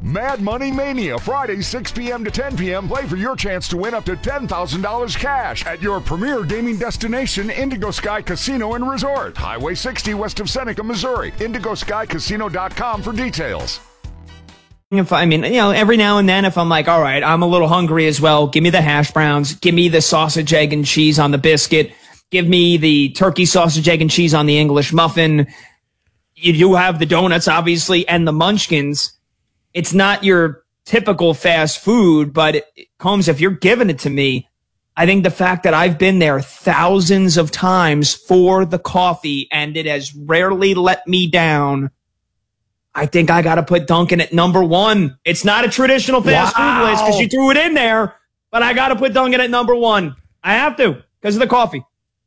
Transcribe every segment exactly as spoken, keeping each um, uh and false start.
Mad Money Mania, Friday, six p.m. to ten p.m. Play for your chance to win up to ten thousand dollars cash at your premier gaming destination, Indigo Sky Casino and Resort. Highway sixty west of Seneca, Missouri. indigo sky casino dot com for details. If I mean, you know, every now and then, if I'm like, all right, I'm a little hungry as well, give me the hash browns, give me the sausage, egg, and cheese on the biscuit, give me the turkey sausage, egg, and cheese on the English muffin. You do have the donuts, obviously, and the munchkins. It's not your typical fast food, but it, Combs, if you're giving it to me, I think the fact that I've been there thousands of times for the coffee and it has rarely let me down, I think I got to put Dunkin' at number one. It's not a traditional fast wow. food list because you threw it in there, but I got to put Dunkin' at number one. I have to because of the coffee.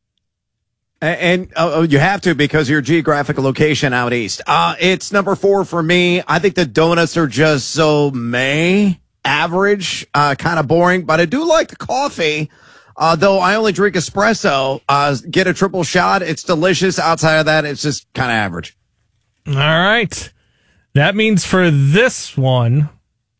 And, and uh, you have to because of your geographic location out east. Uh, it's number four for me. I think the donuts are just so meh, average, uh, kind of boring. But I do like the coffee, uh, though I only drink espresso. Uh, get a triple shot. It's delicious. Outside of that, it's just kind of average. All right. That means for this one,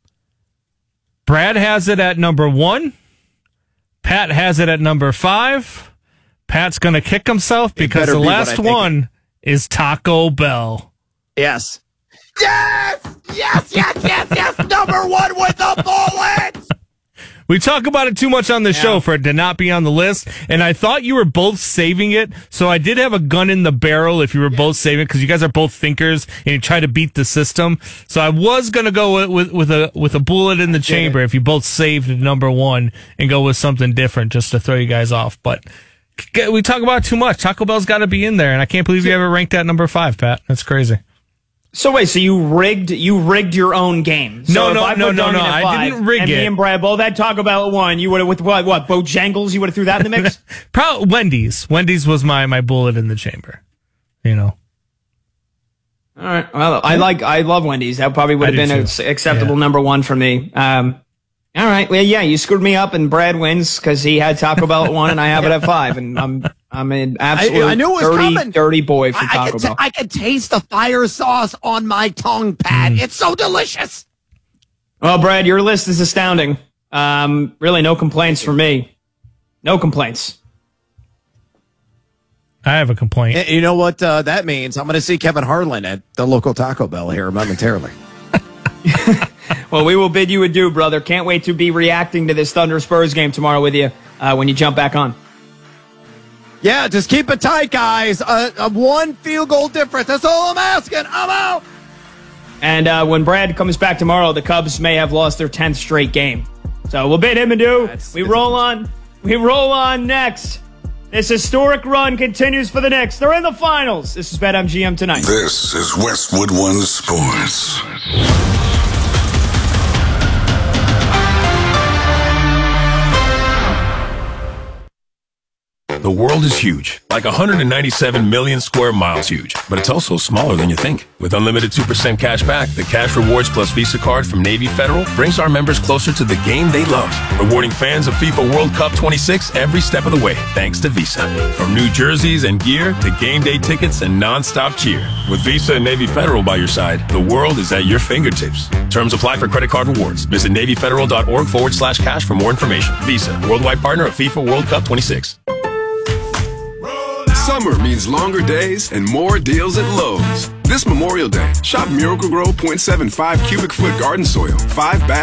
Brad has it at number one. Pat has it at number five. Pat's going to kick himself because the be last one is Taco Bell. Yes. Yes! Yes, yes, yes, yes! Number one with the bullets! We talk about it too much on the yeah. show for it to not be on the list, and I thought you were both saving it, so I did have a gun in the barrel if you were yeah. both saving it, because you guys are both thinkers, and you try to beat the system. So I was going to go with, with, with, a, with a bullet in the I chamber if you both saved number one and go with something different just to throw you guys off, but... We talk about it too much. Taco Bell's got to be in there, and I can't believe you ever ranked that number five, Pat. That's crazy. So wait, so you rigged you rigged your own game? So no, no, no, no, no. I five, didn't rig and it. And me and Brad both had Taco Bell at one. You would have with what? What? Bojangles? You would have threw that in the mix? Probably Wendy's. Wendy's was my my bullet in the chamber. You know. All right. Well, I like I love Wendy's. That probably would have been an acceptable yeah. number one for me. Um, All right. Well, yeah, you screwed me up, and Brad wins because he had Taco Bell at one, and I have it at five, and I'm I'm an absolute I, I knew it was dirty, coming. dirty boy for I, Taco I could Bell. T- I can taste the fire sauce on my tongue, Pat. Mm. It's so delicious. Well, Brad, your list is astounding. Um, really, no complaints for me. No complaints. I have a complaint. You know what uh, that means? I'm going to see Kevin Harlan at the local Taco Bell here momentarily. Well, we will bid you adieu, brother. Can't wait to be reacting to this Thunder Spurs game tomorrow with you uh, when you jump back on. Yeah, just keep it tight, guys. Uh, uh, one field goal difference. That's all I'm asking. I'm out. And uh, when Brad comes back tomorrow, the Cubs may have lost their tenth straight game. So we'll bid him adieu. That's, we roll on. We roll on next. This historic run continues for the Knicks. They're in the finals. This is BetMGM tonight. This is Westwood One Sports. The world is huge, like one hundred ninety-seven million square miles huge, but it's also smaller than you think. With unlimited two percent cash back, the Cash Rewards Plus Visa card from Navy Federal brings our members closer to the game they love, rewarding fans of FIFA World Cup twenty-six every step of the way, thanks to Visa. From new jerseys and gear to game day tickets and non-stop cheer. With Visa and Navy Federal by your side, the world is at your fingertips. Terms apply for credit card rewards. Visit NavyFederal.org forward slash cash for more information. Visa, worldwide partner of FIFA World Cup twenty-six. Summer means longer days and more deals at Lowe's. This Memorial Day, shop Miracle-Gro point seven five cubic foot garden soil, five bags.